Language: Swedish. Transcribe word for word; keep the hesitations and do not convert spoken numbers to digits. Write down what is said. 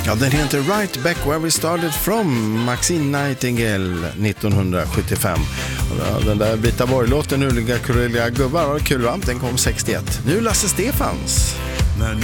Ja, den heter Right Back Where We Started From, Maxine Nightingale nittonhundrasjuttiofem. Och den där Brita Borg-låten, Uliga Kureliga Gubbar, var kul va? Den kom sextioett. Nu Lasse Stefans.